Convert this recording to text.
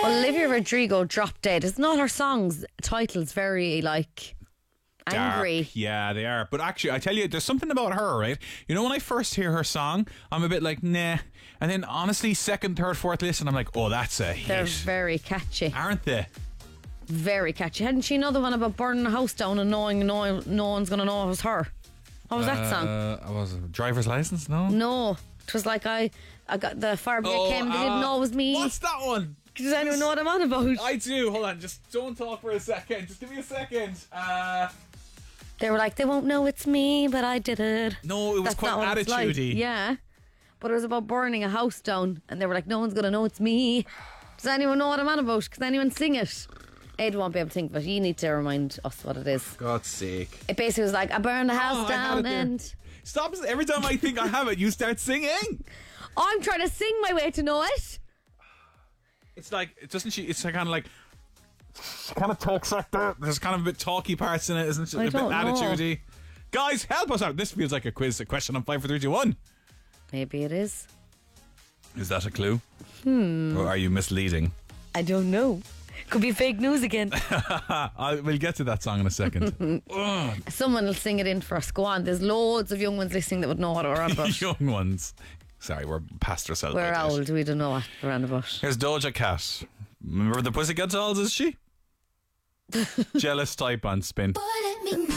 Olivia Rodrigo, Drop Dead. It's not her songs. Title's very, like, angry. Dark. Yeah, they are. But actually, I tell you, there's something about her, right? You know, when I first hear her song, I'm a bit like, nah. And then, honestly, second, third, fourth listen, I'm like, oh, that's a hit. They're very catchy. Aren't they? Very catchy. Hadn't she another one about burning a house down and knowing no one's going to know it was her? What was that song? Was it Driver's License? No? No. It was like I got the fire brigade came, they didn't know it was me. What's that one? Does anyone know what I'm on about? I do. Hold on. Just don't talk for a second. Just give me a second. They were like, they won't know it's me, but I did it. No, it was That's not quite what it's like. attitudey. Yeah. But it was about burning a house down. And they were like, no one's going to know it's me. Does anyone know what I'm on about? Can anyone sing it? Ed won't be able to think of it. You need to remind us what it is. God's sake. It basically was like, I burned the house down and... Stop. Every time I think I have it, you start singing. I'm trying to sing my way to know it. It's like, doesn't she? It's kind of like, she kind of talks like that. There's kind of a bit talky parts in it, isn't it? I A bit don't know. attitudey. Guys, help us out. This feels like a quiz, a question on 5 4 3 2 1. Maybe it is. Is that a clue? Or are you misleading? I don't know. Could be fake news again. We'll get to that song in a second. Someone will sing it in for us. Go on. There's loads of young ones listening that would know what we're on about. Young ones. Sorry, we're past ourselves. We're like old. We don't know what we're on about. Here's Doja Cat. Remember the Pussycat Dolls, is she? Jealous type on Spin.